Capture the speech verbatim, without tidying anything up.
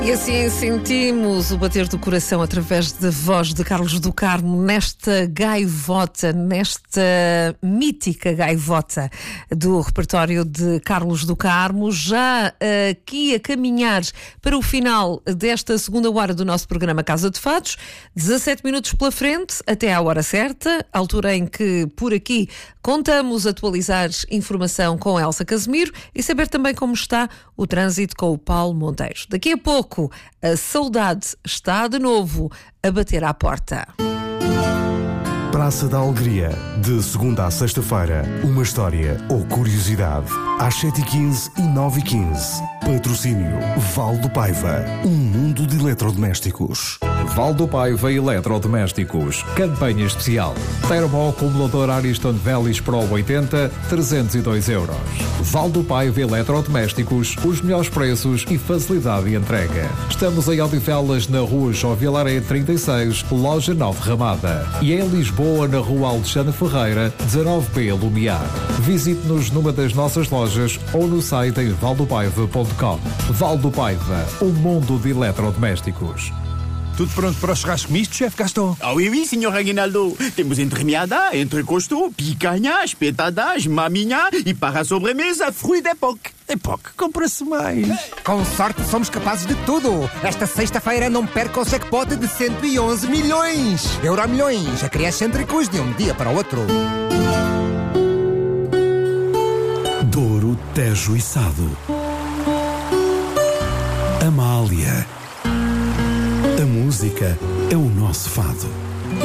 E assim sentimos o bater do coração através da voz de Carlos do Carmo nesta gaivota, nesta mítica gaivota do repertório de Carlos do Carmo, já aqui a caminhar para o final desta segunda hora do nosso programa Casa de Fados, dezassete minutos pela frente, até à hora certa, altura em que por aqui contamos atualizar informação com Elsa Casimiro e saber também como está o trânsito com o Paulo Monteiro. Daqui a pouco, a saudade está de novo a bater à porta. Praça da Alegria, de segunda à sexta-feira, uma história ou curiosidade. Às sete e quinze e nove e quinze. Patrocínio Val do Paiva, um mundo de eletrodomésticos. Val do Paiva Eletrodomésticos. Campanha especial. Termoacumulador Ariston Velis Pro oitenta, trezentos e dois euros. Val do Paiva Eletrodomésticos, os melhores preços e facilidade de entrega. Estamos em Odivelas, na rua João Vilaré trinta e seis, loja nove Ramada. E em Lisboa, na rua Alexandre Ferreira, dezanove B Lumiar. Visite-nos numa das nossas lojas ou no site em valdopaiva ponto com. Val do Paiva, um mundo de eletrodomésticos. Tudo pronto para o churrasco misto, chefe Gaston? Ah oui, oui, senhor Aguinaldo. Temos entremeada, entrecosto, picanha, espetadas, maminha e para a sobremesa, fruit d'époque. Époque, compra-se mais. Com sorte somos capazes de tudo. Esta sexta-feira não perca o jackpot de cento e onze milhões. Euromilhões, a criar excêntricos de um dia para o outro. Douro, Tejo e Sado. Amália. A música é o nosso fado.